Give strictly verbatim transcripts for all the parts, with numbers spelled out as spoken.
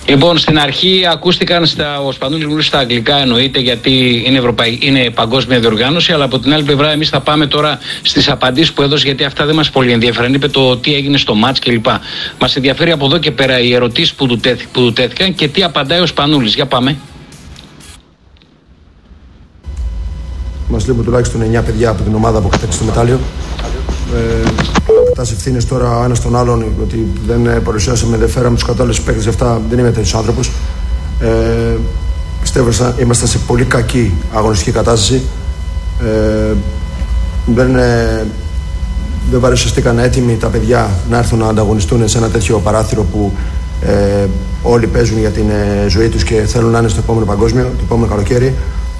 Λοιπόν, στην αρχή ακούστηκαν στα, ο Σπανούλης μιλούσε στα αγγλικά, εννοείται, γιατί είναι, Ευρωπαϊ... είναι παγκόσμια διοργάνωση, αλλά από την άλλη πλευρά εμείς θα πάμε τώρα στις απαντήσεις που έδωσε, γιατί αυτά δεν μας πολύ ενδιαφέρουν. Είπε το τι έγινε στο μάτς κλπ. Μας ενδιαφέρει από εδώ και πέρα οι ερωτήσεις που του, τέθη... που του τέθηκαν και τι απαντάει ο Σπανούλης. Για πάμε. Μας λείπουν τουλάχιστον εννιά παιδιά από την ομάδα που κατέκτησε το μετάλλιο. Ε, Πετάς ευθύνες τώρα ο ένας τον άλλον, ότι δεν παρουσιάσαμε, δεν φέραμε τους κατάλληλους παίκτες, αυτά δεν είμαι τέτοιος άνθρωπος. Ε, πιστεύω ότι ήμασταν σε πολύ κακή αγωνιστική κατάσταση. Ε, δεν, ε, δεν παρουσιαστήκαν έτοιμοι τα παιδιά να έρθουν να ανταγωνιστούν σε ένα τέτοιο παράθυρο που ε, όλοι παίζουν για την ε, ζωή τους και θέλουν να είναι στο επόμενο παγκόσμιο, το επόμενο καλοκαίρι.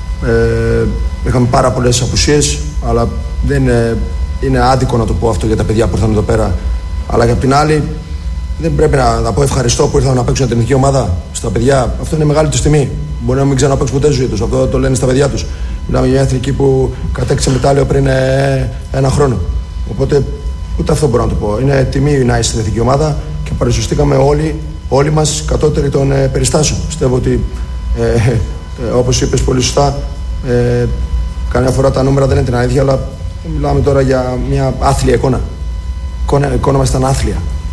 Ε, είχαμε πάρα πολλές απουσίες, αλλά δεν ε, είναι άδικο να το πω αυτό για τα παιδιά που ήρθαν εδώ πέρα. Αλλά για την άλλη, δεν πρέπει να, να πω ευχαριστώ που ήρθαν να παίξουν την εθνική ομάδα στα παιδιά. Αυτό είναι μεγάλη τους τιμή. Μπορεί να μην ξαναπαίξουν ποτέ στη ζωή τους. Αυτό το λένε στα παιδιά τους. Μιλάμε για μια εθνική που κατέκτησε μετάλλιο πριν ε, ένα χρόνο. Οπότε ούτε αυτό μπορώ να το πω. Είναι τιμή να είσαι στην εθνική ομάδα και παρουσιαστήκαμε όλοι, όλοι μας κατώτεροι των ε, περιστάσεων. Πιστεύω ότι, ε, ε, όπως είπες πολύ σωστά, ε, καμιά φορά τα νούμερα δεν είναι την αλήθεια, αλλά μιλάμε τώρα για μια άθλια εικόνα. Η εικόνα, εικόνα μας ήταν άθλια.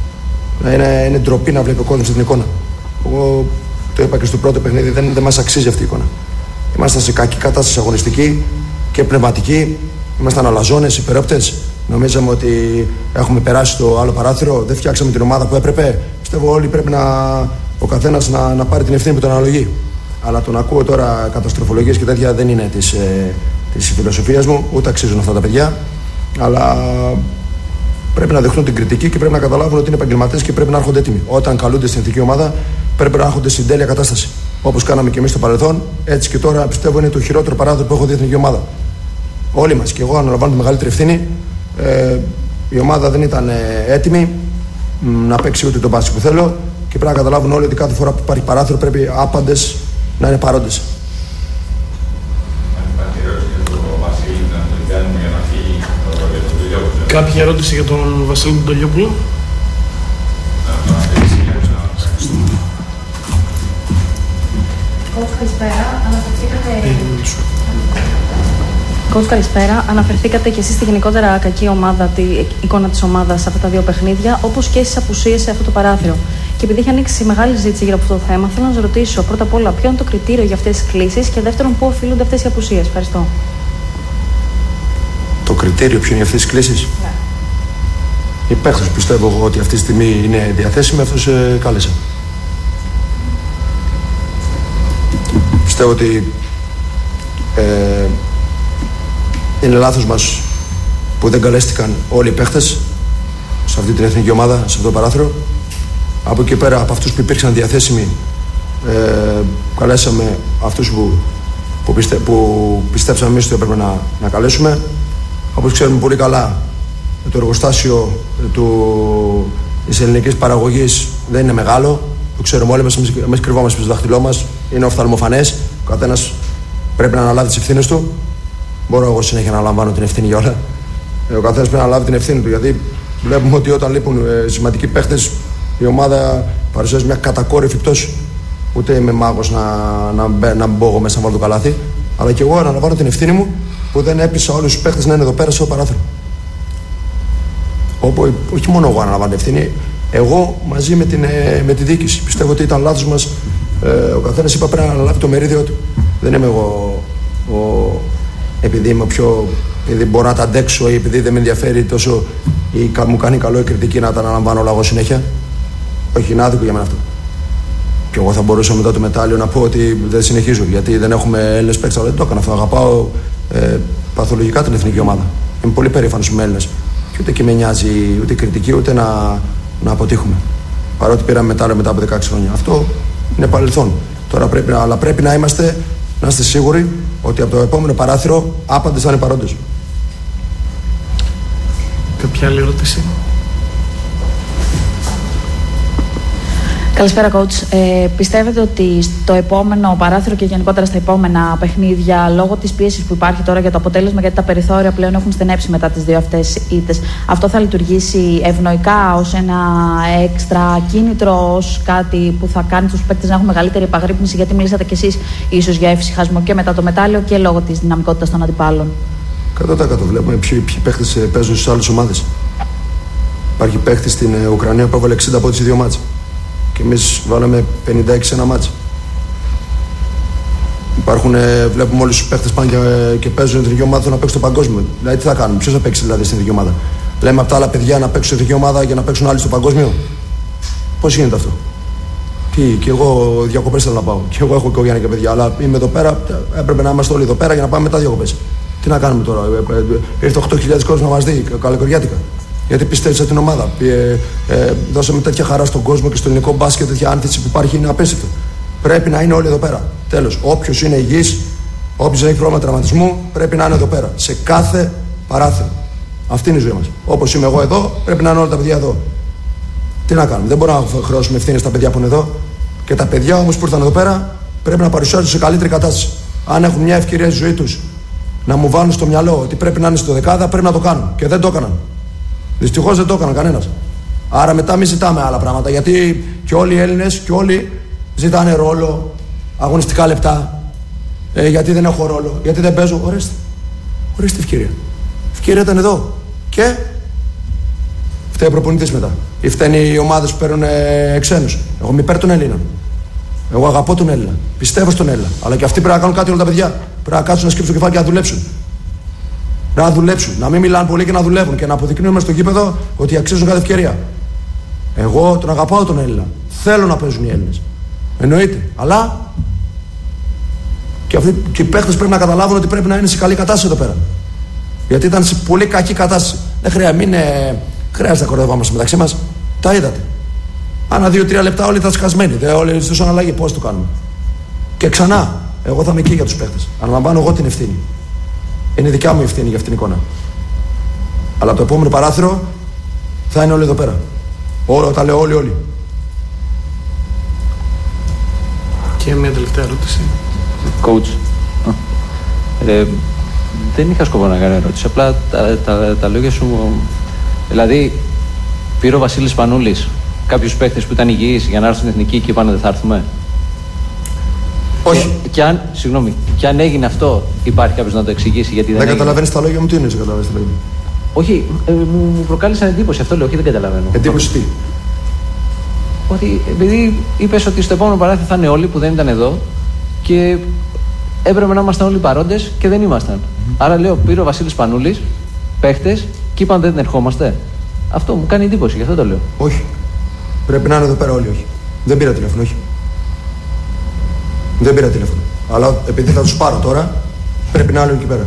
Είναι, είναι ντροπή να βλέπει ο κόσμος την εικόνα. Εγώ το είπα και στο πρώτο παιχνίδι, δεν, δεν μας αξίζει αυτή η εικόνα. Ήμασταν σε κακή κατάσταση αγωνιστική και πνευματική. Ήμασταν αλαζόνες, υπερόπτες. Νομίζαμε ότι έχουμε περάσει το άλλο παράθυρο. Δεν φτιάξαμε την ομάδα που έπρεπε. Πιστεύω όλοι πρέπει να, ο καθένας να, να πάρει την ευθύνη που τον αναλογεί. Αλλά τον ακούω τώρα καταστροφολογίες και τέτοια δεν είναι της, ε, της φιλοσοφίας μου, ούτε αξίζουν αυτά τα παιδιά. Αλλά πρέπει να δεχτούν την κριτική και πρέπει να καταλάβουν ότι είναι επαγγελματίες και πρέπει να έρχονται έτοιμοι. Όταν καλούνται στην εθνική ομάδα, πρέπει να έρχονται στην τέλεια κατάσταση. Όπως κάναμε και εμείς στο παρελθόν, έτσι και τώρα πιστεύω είναι το χειρότερο παράδειγμα που έχω δει η εθνική ομάδα. Όλοι μας και εγώ αναλαμβάνω τη μεγαλύτερη ευθύνη. Ε, η ομάδα δεν ήταν ε, έτοιμη να παίξει ούτε τον μπάσκετ που θέλω και πρέπει να καταλάβουν όλοι ότι κάθε φορά που υπάρχει παράθυρο πρέπει άπαντες να είναι παρόντες. Κάποια ερώτηση για τον Βασίλη Ντολιόπουλο. Καλησπέρα. Αναφερθήκατε... Coach, καλησπέρα. Αναφερθήκατε και εσείς στη γενικότερα κακή ομάδα, την εικόνα της ομάδας σε αυτά τα δύο παιχνίδια, όπως και στις απουσίες σε αυτό το παράθυρο. Και επειδή έχει ανοίξει μεγάλη ζήτηση γύρω από αυτό το θέμα, θέλω να σας ρωτήσω πρώτα απ' όλα ποιο είναι το κριτήριο για αυτές τις κλήσεις και δεύτερον πού οφείλονται αυτές οι απουσίες. Ευχαριστώ. Το κριτήριο ποιο είναι για αυτές τις κλήσεις? Ναι. Οι παίχτες πιστεύω εγώ ότι αυτή τη στιγμή είναι διαθέσιμοι, αυτούς ε, κάλεσα. Πιστεύω ότι ε, είναι λάθος μας που δεν καλέστηκαν όλοι οι παίχτες σε αυτή την εθνική ομάδα, σε αυτό το παράθυρο. Από εκεί πέρα, από αυτούς που υπήρξαν διαθέσιμοι, ε, καλέσαμε αυτούς που, που, πιστε, που πιστέψαμε εμείς ότι έπρεπε να, να καλέσουμε. Όπως ξέρουμε πολύ καλά, το εργοστάσιο του, της ελληνικής παραγωγής δεν είναι μεγάλο. Το ξέρουμε όλοι μας, εμείς κρυβόμαστε στο δάχτυλό μας. Είναι οφθαλμοφανές. Ο καθένας πρέπει να αναλάβει τις ευθύνες του. Μπορώ εγώ συνέχεια να αναλαμβάνω την ευθύνη για όλα. Ο καθένας πρέπει να αναλάβει την ευθύνη του. Γιατί βλέπουμε ότι όταν λείπουν ε, σημαντικοί παίχτες, η ομάδα παρουσιάζει μια κατακόρυφη πτώση. Ούτε είμαι μάγος να, να, να μπω εγώ μέσα να βάλω το καλάθι. Αλλά και εγώ αναλαμβάνω την ευθύνη μου που δεν έπεισα όλους τους παίχτες να είναι εδώ πέρα στο παράθυρο. Όπου, όχι μόνο εγώ αναλαμβάνω την ευθύνη, εγώ μαζί με, την, με τη διοίκηση. Πιστεύω ότι ήταν λάθος μας. Ε, ο καθένας είπα πρέπει να αναλάβει το μερίδιο του. Δεν είμαι εγώ ο, επειδή είμαι πιο. Επειδή μπορώ να τα αντέξω ή επειδή δεν με ενδιαφέρει τόσο ή μου κάνει καλό η κριτική να τα αναλαμβάνω όλα εγώ συνέχεια. Όχι, είναι άδικο για μένα αυτό. Και εγώ θα μπορούσα μετά το μετάλλιο να πω ότι δεν συνεχίζω γιατί δεν έχουμε Έλληνες παίκτες. Αλλά δεν το έκανα αυτό. Αγαπάω ε, παθολογικά την εθνική ομάδα. Είμαι πολύ περήφανος με Έλληνες. Και ούτε και με νοιάζει ούτε κριτική ούτε να, να αποτύχουμε. Παρότι πήραμε μετάλλιο μετά από δεκαέξι χρόνια. Αυτό είναι παρελθόν. Τώρα πρέπει, αλλά πρέπει να είμαστε, να είστε σίγουροι ότι από το επόμενο παράθυρο άπαντες θα είναι παρόντες. Κάποια άλλη ερώτηση? Καλησπέρα, coach. Ε, πιστεύετε ότι στο επόμενο παράθυρο και γενικότερα στα επόμενα παιχνίδια, λόγω της πίεσης που υπάρχει τώρα για το αποτέλεσμα, γιατί τα περιθώρια πλέον έχουν στενέψει μετά τις δύο αυτές ήττες, αυτό θα λειτουργήσει ευνοϊκά ως ένα έξτρα κίνητρο, ως κάτι που θα κάνει τους παίκτες να έχουν μεγαλύτερη επαγρύπνηση? Γιατί μιλήσατε κι εσείς ίσως για εφησυχασμό και μετά το μετάλλιο και λόγω της δυναμικότητας των αντιπάλων. εκατό τοις εκατό βλέπουμε ποιοι, ποιοι παίκτες παίζουν στις άλλες ομάδες. Υπάρχει παίκτη στην Ουκρανία που έβαλε εξήντα πόντους σε δύο μάτς. Και εμείς βάλαμε πενήντα έξι σε ένα μάτς. Υπάρχουν, βλέπουμε όλους τους παίκτες πάνε και, και παίζουν την ίδια ομάδα να παίξουν το παγκόσμιο. Δηλαδή τι θα κάνουμε, ποιος θα παίξει δηλαδή στην ίδια ομάδα? Λέμε από τα άλλα παιδιά να παίξουν στην ίδια ομάδα για να παίξουν άλλοι στο παγκόσμιο. Πώς γίνεται αυτό? Τι, και εγώ διακοπές θέλω να πάω. Και εγώ έχω οικογένεια και παιδιά. Αλλά είμαι εδώ πέρα, έπρεπε να είμαστε όλοι εδώ πέρα για να πάμε μετά διακοπές. Τι να κάνουμε τώρα? Ήρθε οκτώ χιλιάδες κόσμος να μας δει καλοκαιριάτικα. Γιατί πιστεύει την ομάδα. Ε, ε, δώσαμε τέτοια χαρά στον κόσμο και στο ελληνικό μπάσκετ, τέτοια άνθηση που υπάρχει είναι απίστευτο. Πρέπει να είναι όλοι εδώ πέρα. Τέλος. Όποιος είναι υγιής, όποιος δεν έχει πρόβλημα τραυματισμού, πρέπει να είναι εδώ πέρα. Σε κάθε παράθυρο. Αυτή είναι η ζωή μας. Όπως είμαι εγώ εδώ, πρέπει να είναι όλα τα παιδιά εδώ. Τι να κάνουμε? Δεν μπορούμε να χρεώσουμε ευθύνες στα παιδιά που είναι εδώ. Και τα παιδιά όμως που ήρθαν εδώ πέρα πρέπει να παρουσιάζουν σε καλύτερη κατάσταση. Αν έχουν μια ευκαιρία στη ζωή τους να μου βάλουν στο μυαλό ότι πρέπει να είναι στο δεκάδα, πρέπει να το κάνουν. Και δεν το έκαναν. Δυστυχώς δεν το έκαναν κανένας. Άρα μετά μην ζητάμε άλλα πράγματα. Γιατί και όλοι οι Έλληνες και όλοι ζητάνε ρόλο, αγωνιστικά λεπτά. Ε, γιατί δεν έχω ρόλο, γιατί δεν παίζω. Ορίστε. Ορίστε ευκαιρία. Ευκαιρία ήταν εδώ. Και φταίει ο προπονητής μετά. Ή φταίνουν οι ομάδες που παίρνουν ε, ξένους. Εγώ είμαι υπέρ των Ελλήνων. Εγώ αγαπώ τον Έλληνα. Πιστεύω στον Έλληνα. Αλλά και αυτοί πρέπει να κάνουν κάτι όλα τα παιδιά. Πρέπει να κάτσουν να σκύψουν το κεφάλι και να δουλέψουν. Να δουλέψουν, να μην μιλάνε πολύ και να δουλεύουν και να αποδεικνύουμε στο γήπεδο ότι αξίζουν κάθε ευκαιρία. Εγώ τον αγαπάω τον Έλληνα. Θέλω να παίζουν οι Έλληνες. Εννοείται. Αλλά και, αυτοί, και οι παίχτες πρέπει να καταλάβουν ότι πρέπει να είναι σε καλή κατάσταση εδώ πέρα. Γιατί ήταν σε πολύ κακή κατάσταση. Δεν χρειάζεται, μην, ε, χρειάζεται να κορδευόμαστε μεταξύ μας. Τα είδατε. Ανά δύο-τρία λεπτά όλοι ήταν σκασμένοι. Δεν όλοι ζητούσαν αλλαγή. Πώς το κάνουμε? Και ξανά, εγώ θα είμαι εκεί για τους παίχτες. Αναλαμβάνω εγώ την ευθύνη. Είναι δικιά μου ευθύνη για αυτήν την εικόνα. Αλλά το επόμενο παράθυρο θα είναι όλοι εδώ πέρα. Όλα, τα λέω όλοι, όλοι. Και μια τελευταία ερώτηση. Coach, ε, δεν είχα σκοπό να κάνω ερώτηση. Απλά τα, τα, τα λόγια σου. Δηλαδή, πήρε ο Βασίλης Πανούλης κάποιους παίκτες που ήταν υγιείς για να έρθουν στην εθνική και είπαν δεν θα έρθουμε? Όχι. Και, και, αν, συγγνώμη, και αν έγινε αυτό, υπάρχει κάποιος να το εξηγήσει? Γιατί δεν δεν καταλαβαίνεις τα λόγια μου, τι είναι, δεν καταλαβαίνεις τα λόγια μου? Όχι, ε, μου προκάλεσαν εντύπωση, αυτό λέω, όχι δεν καταλαβαίνω. Εντύπωση τι? Ότι επειδή είπες ότι στο επόμενο παράθυρο θα είναι όλοι που δεν ήταν εδώ και έπρεπε να ήμασταν όλοι παρόντες και δεν ήμασταν. Mm-hmm. Άρα λέω, πήρε ο Βασίλης Πανούλης παίχτες και είπαν δεν ερχόμαστε. Αυτό μου κάνει εντύπωση, γι' αυτό το λέω. Όχι. Πρέπει να είναι εδώ πέρα όλοι, όχι. Δεν πήρα τηλέφωνο, όχι. Δεν πήρα τηλέφωνο. Αλλά επειδή θα τους πάρω τώρα, πρέπει να είναι όλοι εκεί πέρα.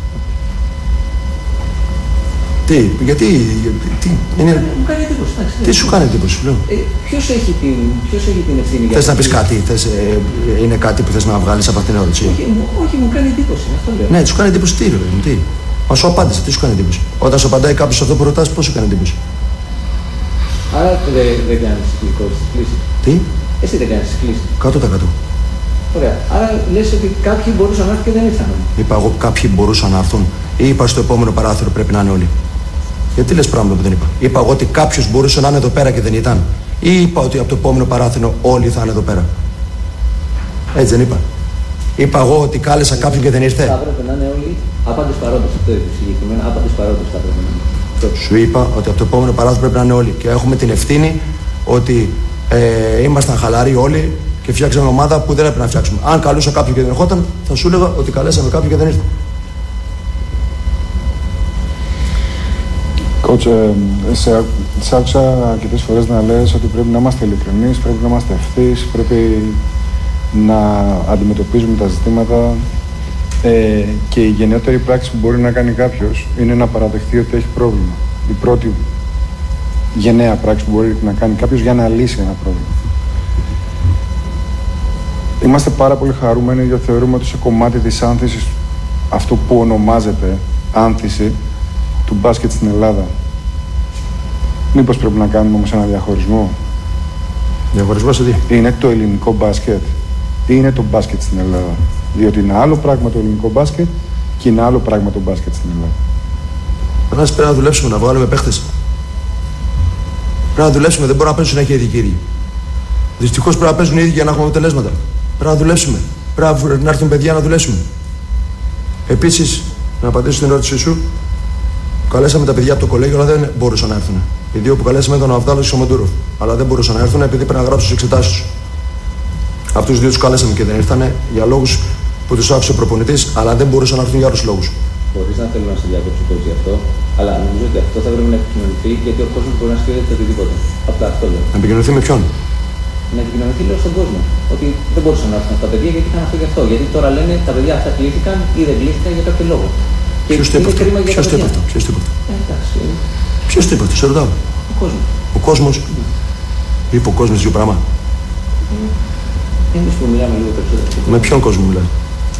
Τι, γιατί, γιατί τι, είναι... Μου κάνει εντύπωση, εντάξει. Τι σου κάνει εντύπωση, λέω. Ε, ποιος, έχει την, ποιος έχει την ευθύνη για... Θες να πεις κάτι, θες, ε, είναι κάτι που θες να βγάλεις από αυτήν την ερώτηση? Όχι, όχι, μου κάνει εντύπωση, αυτό λέω. Ναι, σου κάνει εντύπωση τι, ρε, τι. Μα σου απάντησε, τι σου κάνει εντύπωση? Όταν σου απαντάει κάποιος αυτό που ρωτάς, πώς σου κάνει εντύπωση? Άρα δεν δε κάνεις τις κλήσεις. Τι? Εσύ δεν κάνεις τις κλήσεις. Κάτω τα κάτω. Ωραία. Άρα λες ότι κάποιοι μπορούσαν να έρθουν και δεν ήρθαν. Είπα εγώ κάποιοι μπορούσαν να έρθουν. Ή είπα στο επόμενο παράθυρο πρέπει να είναι όλοι? Γιατί λες πράγματα που δεν είπα? Είπα εγώ ότι κάποιος μπορούσε να είναι εδώ πέρα και δεν ήταν? Ή είπα ότι από το επόμενο παράθυρο όλοι θα είναι εδώ πέρα? Έτσι δεν είπα? Είπα εγώ ότι κάλεσα κάποιον και δεν ήρθε? Θα έπρεπε να είναι όλοι άπαντες παρόντες. Αυτό είπε συγκεκριμένα. Άπαντες παρόντες θα έπρεπε να είναι. Σου είπα ότι από το επόμενο παράθυρο πρέπει να είναι όλοι. Και έχουμε την ευθύνη ότι ε, ήμασταν χαλαροί όλοι και φτιάξαμε ομάδα που δεν έπρεπε να φτιάξουμε. Αν καλούσα κάποιον και δεν ερχόταν, θα σου έλεγα ότι καλέσαμε κάποιον και δεν ήρθε. Coach, ε, σε, σε άκουσα αρκετές φορές να λες ότι πρέπει να είμαστε ειλικρινείς, πρέπει να είμαστε ευθύς, πρέπει να αντιμετωπίζουμε τα ζητήματα ε, και η γενναιότερη πράξη που μπορεί να κάνει κάποιος είναι να παραδεχτεί ότι έχει πρόβλημα. Η πρώτη γενναία πράξη που μπορεί να κάνει κάποιος για να λύσει ένα πρόβλημα. Είμαστε πάρα πολύ χαρούμενοι γιατί θεωρούμε ότι σε κομμάτι της άνθησης, αυτό που ονομάζεται άνθηση του μπάσκετ στην Ελλάδα, μήπως πρέπει να κάνουμε όμως ένα διαχωρισμό? Διαχωρισμός σε τι? Είναι το ελληνικό μπάσκετ ή είναι το μπάσκετ στην Ελλάδα? Διότι είναι άλλο πράγμα το ελληνικό μπάσκετ και είναι άλλο πράγμα το μπάσκετ στην Ελλάδα. Πρέπει, πρέπει να δουλέψουμε, να βγάλουμε παίχτες. Πρέπει να δουλέψουμε, δεν μπορούμε να παίζουν συνέχεια οι ίδιοι κύριοι. Δυστυχώς πρέπει να παίζουν οι ίδιοι για να έχουμε αποτελέσματα. Πρέπει να δουλέψουμε. Πρέπει να έρθουν παιδιά να δουλέψουμε. Επίσης, να απαντήσω στην ερώτησή σου, καλέσαμε τα παιδιά από το κολέγιο, αλλά δεν μπορούσαν να έρθουν. Οι δύο που καλέσαμε ήταν ο Αβδάλος και ο Σομοντούροφ. Αλλά δεν μπορούσαν να έρθουν επειδή πρέπει να γράψουν τις εξετάσεις τους. Αυτούς τους δύο τους καλέσαμε και δεν ήρθαν για λόγους που τους άφησε ο προπονητής, αλλά δεν μπορούσαν να έρθουν για άλλους λόγους. Χωρίς να θέλω να σε διακόψω το γι' αυτό, αλλά νομίζω ότι αυτό θα πρέπει να επικοινωνηθεί γιατί ο κόσμος μπορεί να σκέφτεται οτιδήποτε. Απλά αυτό λέω. Να επικοινωνηθεί με ποιον? Να επικοινωνηθεί, λέω, στον κόσμο. Ότι δεν μπορούσαν να έρθουν αυτά τα παιδιά γιατί είχαν αυτό γι' αυτό. Γιατί τώρα λένε τα παιδιά αυτά κλήθηκαν ή δεν κλήθηκαν για κάποιο λόγο. Ποιος το είπε αυτό? Ποιος το είπε αυτό? Ποιος το είπε αυτό? Ποιος το είπε αυτό? Σε ρωτάω. Ο κόσμος. Ο κόσμος. Είπε ο κόσμος δύο πράγμα. Εμείς που μιλάμε λίγο περισσότερο. Με ποιον κόσμο μιλάς?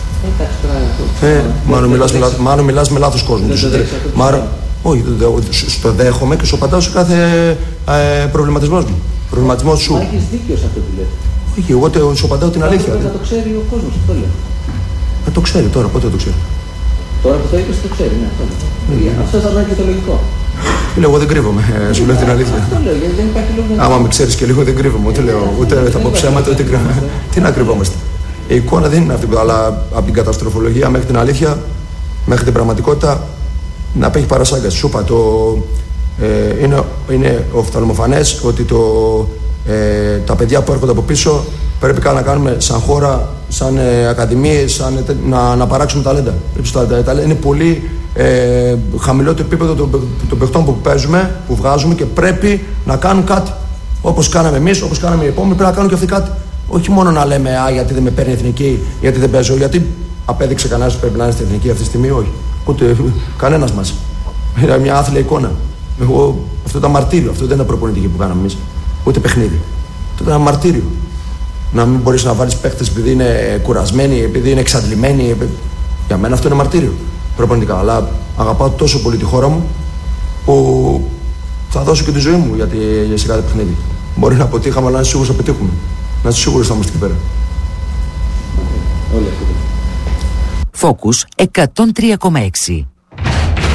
Ε, μάλλον μιλάς, μιλάς, μάλλον μιλάς με λάθος κόσμο. Όχι, στο δέχομαι και σου απαντάω σε κάθε ε, προβληματισμός μου. Προβληματισμός σου. Μα έχεις δίκιο σε αυτό που λέτε. Όχι, εγώ τε, σου απαντάω την αλήθεια. Θα το ξέρει ο κόσμος, αυτό λέω. Θα το ξέρει τώρα, πότε το ξέρει? Τώρα που το είπες το ξέρει, ναι. Mm. Αυτό θα είναι και το λογικό. Λέω, εγώ δεν κρύβομαι, σου λέω την αλήθεια. Αυτό λέω, γιατί δεν υπάρχει λόγο. Άμα με ξέρεις και λίγο δεν κρύβομαι, ούτε λέω, ούτε θα πω ψέματα, ούτε κρύβομαι. Τι να κρυβόμαστε? Η εικόνα δεν είναι αυτή, αλλά από την καταστροφολογία μέχρι την αλήθεια, μέχρι την πραγματικότητα, να απέχει παρασάγκα. Σου είπα, το, ε, είναι, είναι οφθαλμοφανές ότι το, ε, τα παιδιά που έρχονται από πίσω πρέπει να κάνουμε σαν χώρα, σαν ε, ακαδημίες, σαν, ε, να, να παράξουμε ταλέντα. Είναι πολύ ε, χαμηλό το επίπεδο των, των παιχτών που παίζουμε, που βγάζουμε και πρέπει να κάνουν κάτι. Όπως κάναμε εμείς, όπως κάναμε οι επόμενοι, πρέπει να κάνουν και αυτοί κάτι. Όχι μόνο να λέμε «Α, γιατί δεν με παίρνει η εθνική, γιατί δεν παίζω», γιατί απέδειξε κανένας που πρέπει να είναι στην εθνική αυτή τη στιγμή, όχι. Ούτε κανένας μας. Ήταν μια άθλια εικόνα. Εγώ, αυτό ήταν μαρτύριο, αυτό δεν ήταν προπονητική που κάναμε εμείς. Ούτε παιχνίδι. Αυτό ήταν ένα μαρτύριο. Να μην μπορείς να βάλεις παίχτες επειδή είναι κουρασμένοι, επειδή είναι εξαντλημένοι. Επει... Για μένα αυτό είναι μαρτύριο. Προπονητικά. Αλλά αγαπάω τόσο πολύ τη χώρα μου που θα δώσω και τη ζωή μου για, τη... για σε κάθε παιχνίδι. Μπορεί να αποτύχαμε, αλλά να είσαι σίγουρος θα πετύχουμε. Να είσαι σίγουρος θα είμαστε εκεί πέρα. Focus εκατόν τρία κόμμα έξι.